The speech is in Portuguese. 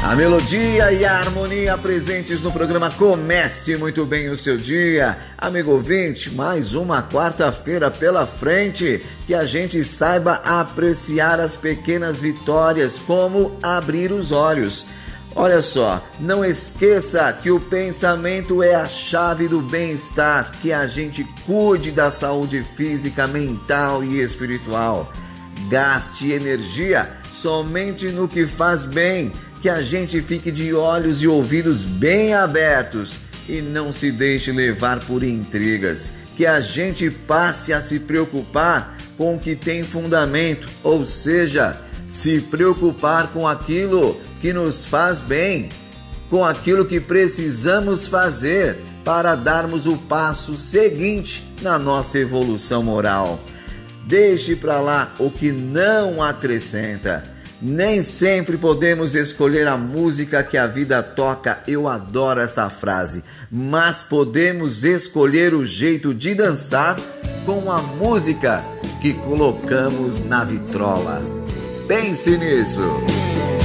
A melodia e a harmonia presentes no programa Comece Muito Bem o Seu Dia. Amigo ouvinte, mais uma quarta-feira pela frente. Que a gente saiba apreciar as pequenas vitórias, como abrir os olhos. Olha só, não esqueça que o pensamento é a chave do bem-estar, que a gente cuide da saúde física, mental e espiritual. Gaste energia somente no que faz bem, que a gente fique de olhos e ouvidos bem abertos e não se deixe levar por intrigas, que a gente passe a se preocupar com o que tem fundamento, ou seja, se preocupar com aquilo que nos faz bem, com aquilo que precisamos fazer para darmos o passo seguinte na nossa evolução moral. Deixe para lá o que não acrescenta. Nem sempre podemos escolher a música que a vida toca, eu adoro esta frase, mas podemos escolher o jeito de dançar com a música que colocamos na vitrola. Pense nisso!